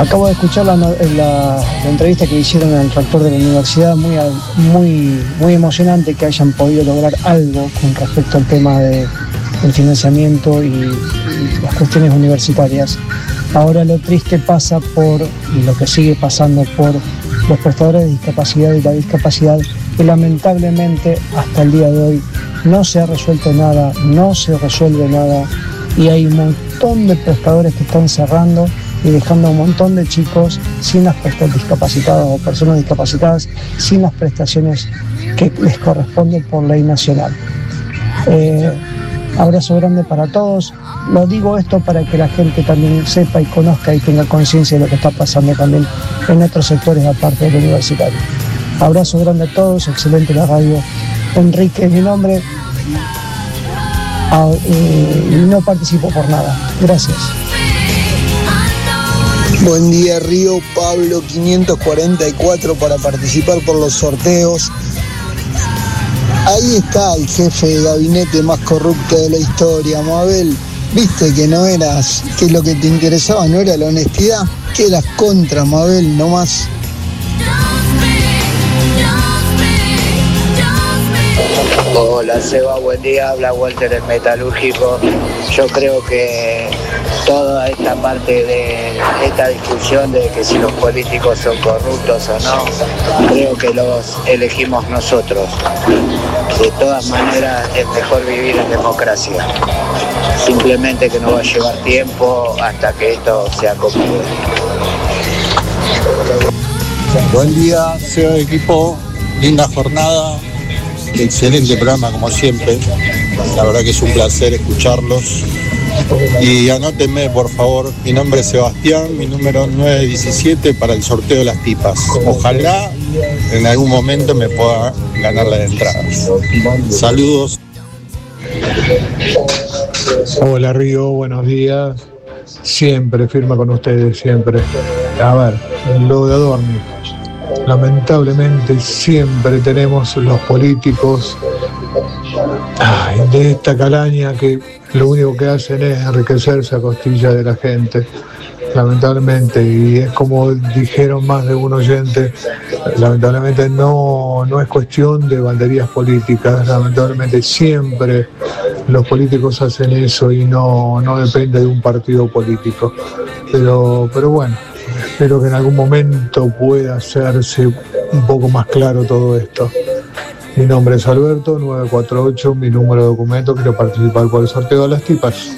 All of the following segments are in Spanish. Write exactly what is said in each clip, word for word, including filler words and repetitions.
Acabo de escuchar la, la, la entrevista que hicieron al rector de la universidad, muy, muy, muy emocionante que hayan podido lograr algo con respecto al tema de, del financiamiento y, y las cuestiones universitarias. Ahora lo triste pasa por, y lo que sigue pasando por los prestadores de discapacidad y la discapacidad, que lamentablemente hasta el día de hoy no se ha resuelto nada, no se resuelve nada, y hay un montón de prestadores que están cerrando y dejando a un montón de chicos sin las prestaciones discapacitadas o personas discapacitadas sin las prestaciones que les corresponden por ley nacional. Eh, abrazo grande para todos. Lo digo esto para que la gente también sepa y conozca y tenga conciencia de lo que está pasando también en otros sectores aparte del universitario. Abrazo grande a todos, excelente la radio. Enrique es mi nombre ah, eh, y no participo por nada. Gracias. Buen día, Río. Pablo quinientos cuarenta y cuatro para participar por los sorteos. Ahí está el jefe de gabinete más corrupto de la historia, Mabel. Viste que no eras, que lo que te interesaba no era la honestidad, que eras contra, Mabel, no más. Hola Seba, buen día, habla Walter el Metalúrgico. Yo creo que toda esta parte de esta discusión de que si los políticos son corruptos o no, creo que los elegimos nosotros. De todas maneras es mejor vivir en democracia. Simplemente que nos va a llevar tiempo hasta que esto se acomode. Buen día, Seba de equipo, linda jornada. Excelente programa como siempre, la verdad que es un placer escucharlos y anótenme por favor, mi nombre es Sebastián, mi número nueve diecisiete para el sorteo de las tipas, ojalá en algún momento me pueda ganar las entradas. Saludos. Hola Río, buenos días, siempre firma con ustedes, siempre. A ver, lo de Adorni. Lamentablemente siempre tenemos los políticos ay, de esta calaña que lo único que hacen es enriquecerse a costilla de la gente, lamentablemente, y es como dijeron más de un oyente, lamentablemente no, no es cuestión de banderías políticas, lamentablemente siempre los políticos hacen eso y no, no depende de un partido político, pero, pero bueno, espero que en algún momento pueda hacerse un poco más claro todo esto. Mi nombre es Alberto, nueve cuatro ocho, mi número de documento, quiero participar por el sorteo de las tipas.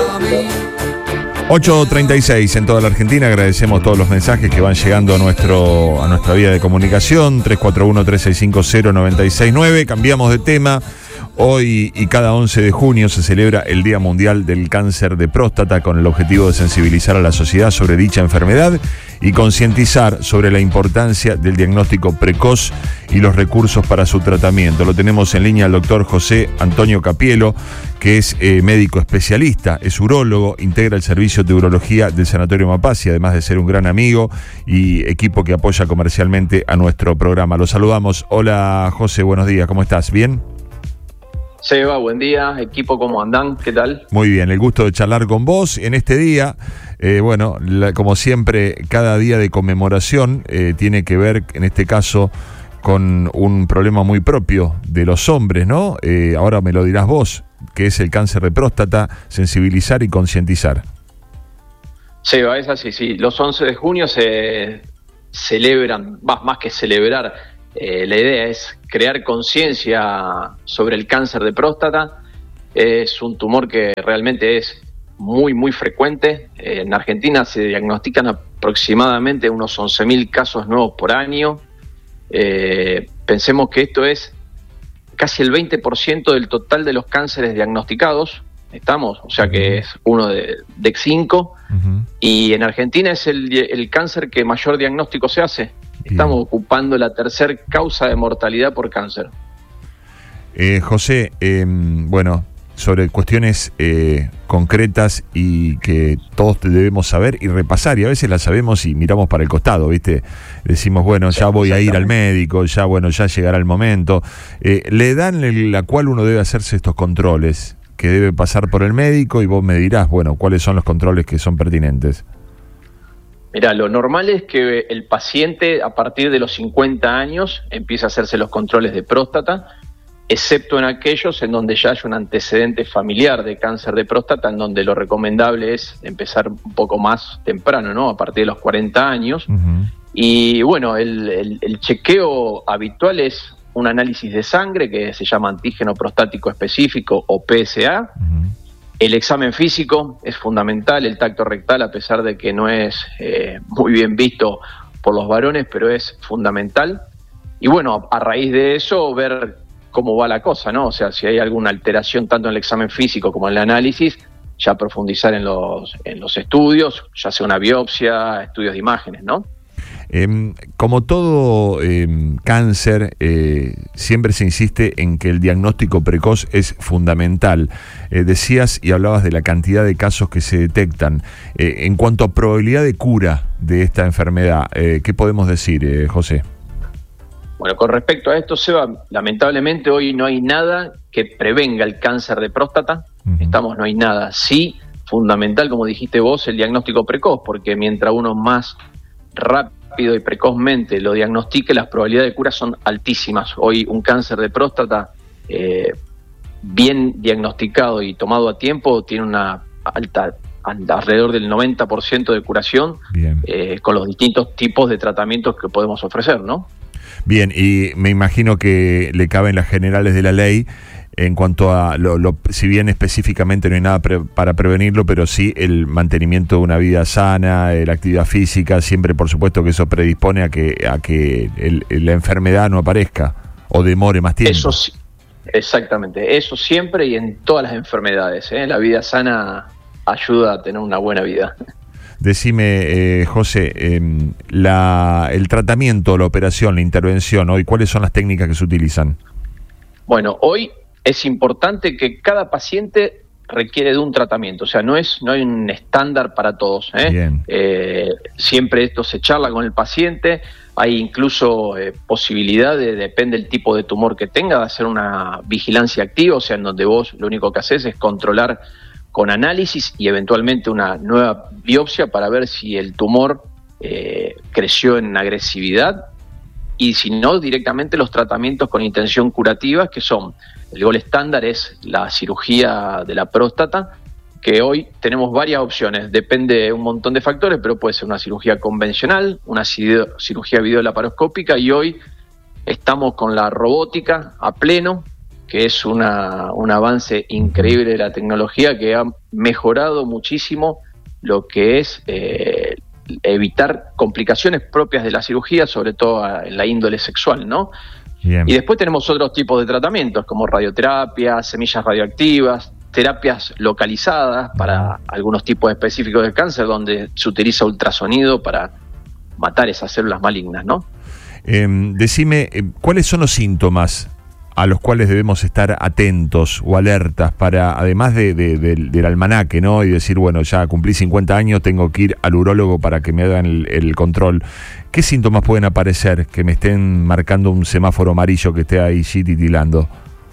ocho treinta y seis en toda la Argentina, agradecemos todos los mensajes que van llegando a nuestro a nuestra vía de comunicación, tres cuatro uno, tres seis cinco, cero nueve seis nueve, cambiamos de tema. Hoy y cada once de junio se celebra el Día Mundial del Cáncer de Próstata con el objetivo de sensibilizar a la sociedad sobre dicha enfermedad y concientizar sobre la importancia del diagnóstico precoz y los recursos para su tratamiento. Lo tenemos en línea al doctor José Antonio Capielo, que es eh, médico especialista, es urólogo, integra el servicio de urología del Sanatorio Mapasi, además de ser un gran amigo y equipo que apoya comercialmente a nuestro programa. Lo saludamos. Hola José, buenos días, ¿cómo estás? ¿Bien? Seba, buen día, equipo, ¿cómo andan? ¿Qué tal? Muy bien, el gusto de charlar con vos en este día. Eh, bueno, la, como siempre, cada día de conmemoración eh, tiene que ver, en este caso, con un problema muy propio de los hombres, ¿no? Eh, ahora me lo dirás vos, que es el cáncer de próstata, sensibilizar y concientizar. Seba, es así, sí. Los once de junio se celebran, más, más que celebrar, Eh, la idea es crear conciencia sobre el cáncer de próstata. Es un tumor que realmente es muy, muy frecuente. Eh, en Argentina se diagnostican aproximadamente unos once mil casos nuevos por año. Eh, pensemos que esto es casi el veinte por ciento del total de los cánceres diagnosticados. Estamos, o sea que es uno de, de cinco. Uh-huh. Y en Argentina es el, el cáncer que mayor diagnóstico se hace. Estamos ocupando la tercer causa de mortalidad por cáncer. Eh, José, eh, bueno, sobre cuestiones eh, concretas y que todos debemos saber y repasar, y a veces las sabemos y miramos para el costado, ¿viste? Decimos, bueno, ya voy a ir al médico, ya bueno, ya llegará el momento. Eh, ¿Le dan en la cual uno debe hacerse estos controles? Que debe pasar por el médico y vos me dirás, bueno, cuáles son los controles que son pertinentes. Mirá, lo normal es que el paciente a partir de los cincuenta años empiece a hacerse los controles de próstata, excepto en aquellos en donde ya hay un antecedente familiar de cáncer de próstata, en donde lo recomendable es empezar un poco más temprano, ¿no? A partir de los cuarenta años. Uh-huh. Y bueno, el, el, el chequeo habitual es un análisis de sangre que se llama antígeno prostático específico o P S A. Uh-huh. El examen físico es fundamental, el tacto rectal, a pesar de que no es eh, muy bien visto por los varones, pero es fundamental. Y bueno, a raíz de eso, ver cómo va la cosa, ¿no? O sea, si hay alguna alteración tanto en el examen físico como en el análisis, ya profundizar en los, en los estudios, ya sea una biopsia, estudios de imágenes, ¿no? Eh, como todo eh, cáncer, eh, siempre se insiste en que el diagnóstico precoz es fundamental. Eh, decías y hablabas de la cantidad de casos que se detectan. Eh, en cuanto a probabilidad de cura de esta enfermedad, eh, ¿qué podemos decir, eh, José? Bueno, con respecto a esto, Seba, lamentablemente hoy no hay nada que prevenga el cáncer de próstata. Uh-huh. Estamos, no hay nada. Sí, fundamental, como dijiste vos, el diagnóstico precoz, porque mientras uno más rápido y precozmente lo diagnostique, las probabilidades de cura son altísimas. Hoy un cáncer de próstata eh, bien diagnosticado y tomado a tiempo tiene una alta, alrededor del noventa por ciento de curación, eh, con los distintos tipos de tratamientos que podemos ofrecer, ¿no? Bien, y me imagino que le caben las generales de la ley en cuanto a, lo, lo, si bien específicamente no hay nada pre, para prevenirlo, pero sí el mantenimiento de una vida sana, la actividad física, siempre por supuesto que eso predispone a que a que el, la enfermedad no aparezca o demore más tiempo. Eso sí, exactamente, eso siempre y en todas las enfermedades, ¿eh? La vida sana ayuda a tener una buena vida. Decime, eh, José, eh, la, el tratamiento, la operación, la intervención, hoy, ¿cuáles son las técnicas que se utilizan? Bueno, hoy es importante que cada paciente requiere de un tratamiento, o sea, no es no hay un estándar para todos, ¿eh? Bien. Eh, siempre esto se charla con el paciente, hay incluso eh, posibilidad de, depende del tipo de tumor que tenga, de hacer una vigilancia activa, o sea, en donde vos lo único que haces es controlar con análisis y eventualmente una nueva biopsia para ver si el tumor eh, creció en agresividad, y si no, directamente los tratamientos con intención curativa, que son, el gol estándar es la cirugía de la próstata, que hoy tenemos varias opciones, depende de un montón de factores, pero puede ser una cirugía convencional, una cirugía videolaparoscópica, y hoy estamos con la robótica a pleno, que es una, un avance increíble de la tecnología que ha mejorado muchísimo lo que es eh, evitar complicaciones propias de la cirugía, sobre todo en la índole sexual, ¿no? Bien. Y después tenemos otros tipos de tratamientos, como radioterapia, semillas radioactivas, terapias localizadas para algunos tipos específicos de cáncer, donde se utiliza ultrasonido para matar esas células malignas, ¿no? Eh, decime, ¿cuáles son los síntomas a los cuales debemos estar atentos o alertas para, además de, de, de, del almanaque, ¿no? Y decir, bueno, ya cumplí cincuenta años, tengo que ir al urólogo para que me hagan el, el control. ¿Qué síntomas pueden aparecer que me estén marcando un semáforo amarillo que esté ahí titilando?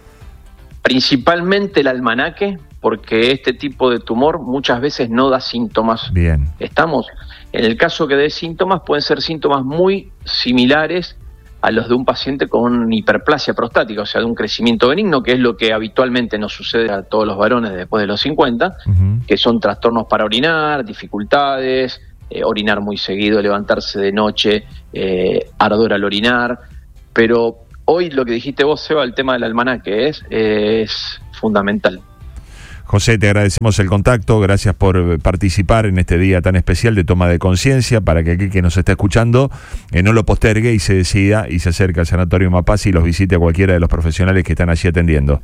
Principalmente el almanaque, porque este tipo de tumor muchas veces no da síntomas. Bien. Estamos, en el caso que dé síntomas, pueden ser síntomas muy similares a los de un paciente con hiperplasia prostática, o sea, de un crecimiento benigno, que es lo que habitualmente nos sucede a todos los varones después de los cincuenta, uh-huh. que son trastornos para orinar, dificultades, eh, orinar muy seguido, levantarse de noche, eh, ardor al orinar, pero hoy lo que dijiste vos, Seba, el tema del almanaque es, eh, es fundamental. José, te agradecemos el contacto, gracias por participar en este día tan especial de toma de conciencia, para que aquel que nos está escuchando eh, no lo postergue y se decida y se acerque al Sanatorio Mapasi y los visite a cualquiera de los profesionales que están allí atendiendo.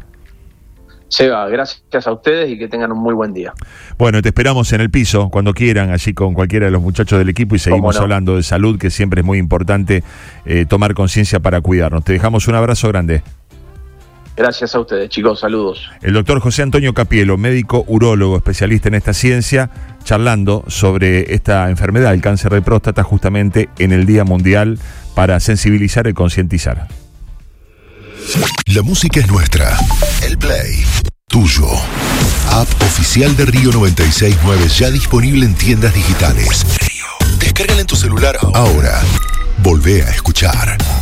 Seba, gracias a ustedes y que tengan un muy buen día. Bueno, te esperamos en el piso, cuando quieran, allí con cualquiera de los muchachos del equipo, y seguimos no? hablando de salud, que siempre es muy importante eh, tomar conciencia para cuidarnos. Te dejamos un abrazo grande. Gracias a ustedes, chicos, saludos. El doctor José Antonio Capielo, médico urólogo, especialista en esta ciencia, charlando sobre esta enfermedad, el cáncer de próstata, justamente en el Día Mundial para sensibilizar y concientizar. La música es nuestra, el play, tuyo. App oficial de Río noventa y seis punto nueve, ya disponible en tiendas digitales. Río. Descárgala en tu celular ahora. Volvé a escuchar.